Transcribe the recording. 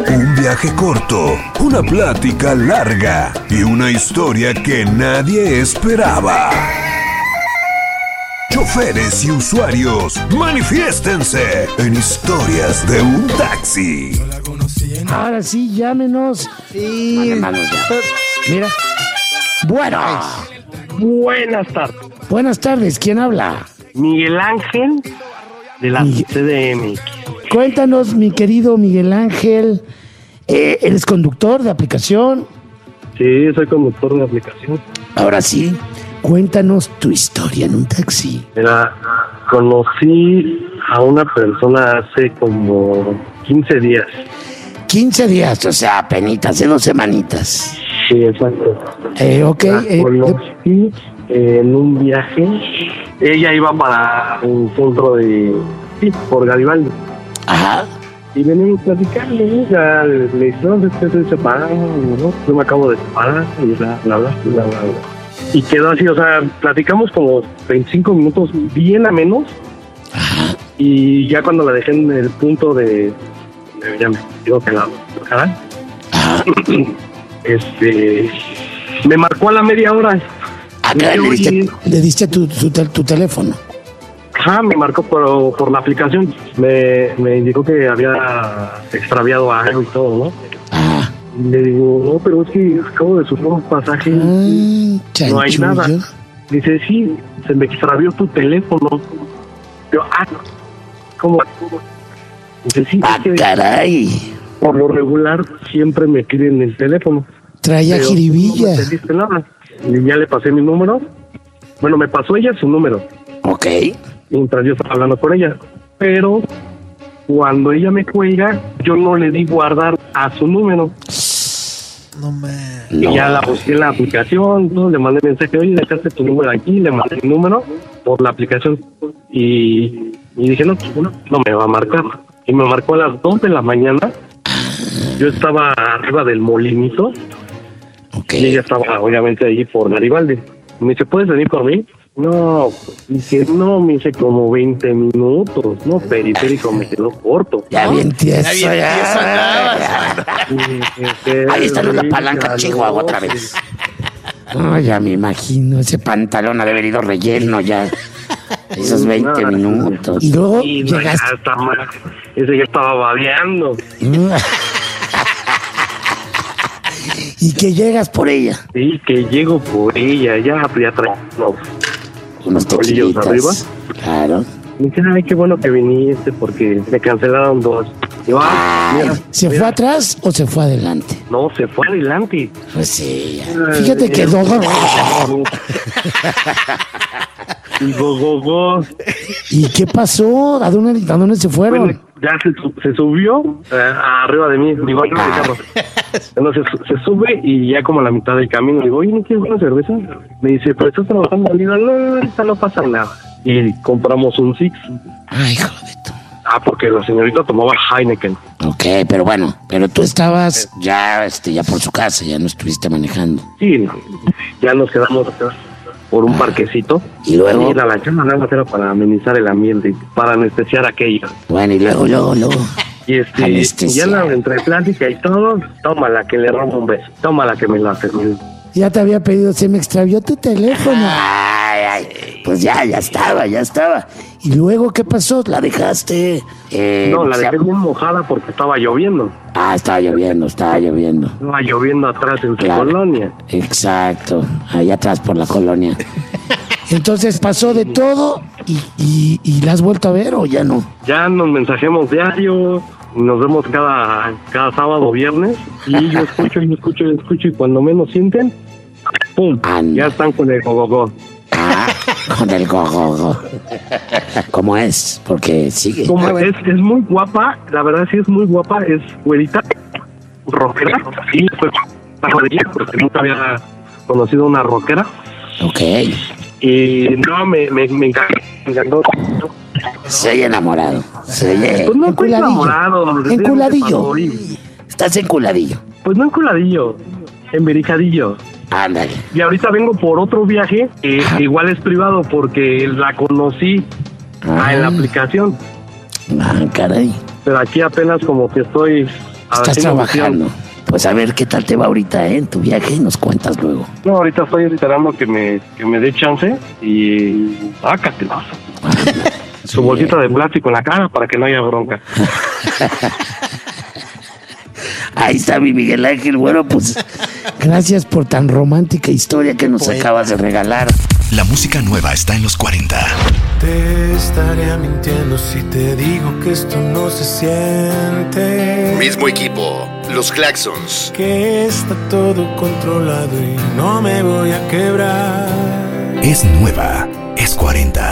Un viaje corto, una plática larga y una historia que nadie esperaba. Choferes y usuarios, manifiéstense en Historias de un Taxi. Ahora sí, llámenos. Sí. Hermanos, ya. Mira. Bueno. Buenas tardes. Buenas tardes, ¿quién habla? Miguel Ángel de la CDMX. Cuéntanos, mi querido Miguel Ángel. ¿Eres conductor de aplicación? Sí, soy conductor de aplicación. Ahora sí, cuéntanos tu historia en un taxi. Mira, conocí a una persona hace como 15 días. 15 días, o sea, apenitas, hace 2 semanitas. Sí, exacto. Ok. La conocí en un viaje. Ella iba para un centro de... Sí, por Garibaldi. Ajá. Y venimos platicando, ¿no? Ya le dije, no, estoy separado, ¿no? Yo me acabo de separar, y bla, bla, bla, bla, bla. Y quedó así, o sea, platicamos como 25 minutos bien amenos. Ajá. Y ya cuando la dejé en el punto de ya me digo que la buscarán. Ajá. Me marcó a la media hora. Acá le diste tu teléfono. Ajá, me marcó por la aplicación. Me indicó que había extraviado algo y todo, ¿no? Ajá. Y le digo, no, pero es que acabo de subir un pasaje. No hay nada. Dice, sí, se me extravió tu teléfono. Yo, ¿cómo? Dice, sí, es que caray. por lo regular siempre me piden el teléfono. Traía Pero jiribilla. no me pediste nada. Y ya le pasé mi número. Bueno, me pasó ella su número. Ok. Mientras yo estaba hablando con ella. Pero cuando ella me cuelga, yo no le di guardar a su número. No me... Y ya la busqué en la aplicación, ¿no? Le mandé mensaje, oye, dejaste tu número aquí, le mandé mi número por la aplicación. Y dije, no, pues, no me va a marcar. Y me marcó a las 2 de la mañana. Yo estaba arriba del Molinito. Ok. Y ella estaba, obviamente, allí por Garibaldi. Me dice, ¿puedes venir por mí? No, dice, no, me hice como 20 minutos. No, periférico me quedó corto. Ya bien tieso, Ahí está la palanca, no. Chihuahua, otra vez. No, ya me imagino, ese pantalón ha de haber ido relleno ya. Esos 20 minutos. Y luego Y no, llegaste. ya está mal. Ese ya estaba babeando. Y que llegas por ella. Sí, que llego por ella, ya traía Unos bolillos arriba. Claro. Me dice, ay, qué bueno que viniste porque me cancelaron 2. Digo, mira, ¿Se fue atrás o se fue adelante? no, se fue adelante. Pues sí. Fíjate que Y go. ¿Y qué pasó? ¿A dónde se fueron? Bueno, ya se subió arriba de mí. Digo, no, carro. Entonces se sube y ya como a la mitad del camino digo, oye, ¿no quieres una cerveza? Me dice, pero estás trabajando. Le digo, no, ahorita no pasa nada. Y compramos un Six. Ay, hijo de tu. Porque la señorita tomaba Heineken. Ok, pero bueno, pero tú estabas ya por su casa, ya no estuviste manejando. Sí, ya nos quedamos por un parquecito. Y luego. Y la lanchona nada más era para amenizar el ambiente, para anestesiar aquello. Bueno, y luego. Y Anestesia. ya entre plática y todo, tómala que le robo un beso, tómala que me la hace. Ya te había pedido, se me extravió tu teléfono. Ay, pues ya estaba. ¿Y luego qué pasó? ¿La dejaste? No, la dejé bien mojada porque estaba lloviendo. Estaba lloviendo. Estaba lloviendo atrás en su Claro. colonia. Exacto, allá atrás por la colonia. Entonces pasó de todo y ¿la has vuelto a ver o ya no? Ya nos mensajemos diario, nos vemos cada sábado o viernes. Y yo escucho y cuando menos sienten, ¡pum! Anda. Ya están con el gogogo. Con el go. ¿Cómo es? Porque sigue. Como es muy guapa, la verdad sí es muy guapa, es güerita, rockera, y fue porque nunca había conocido una rockera. Ok. Y no, me encantó. Se oye enamorado. Pues no estoy enamorado. Enculadillo. Estás enculadillo. Pues no enculadillo, emberijadillo. Ándale. Y ahorita vengo por otro viaje, igual es privado porque la conocí en la aplicación. Caray. pero aquí apenas como que estoy... Estás haciendo trabajando. función. Pues a ver qué tal te va ahorita, en tu viaje y nos cuentas luego. No, ahorita estoy esperando que me dé chance y... Sácatela. Su bolsita de plástico en la cara para que no haya bronca. Ahí está mi Miguel Ángel. Bueno, pues gracias por tan romántica historia que nos acabas de regalar. La música nueva está en los 40. Te estaría mintiendo si te digo que esto no se siente. Mismo equipo, los Claxons. Que está todo controlado y no me voy a quebrar. Es nueva, es 40.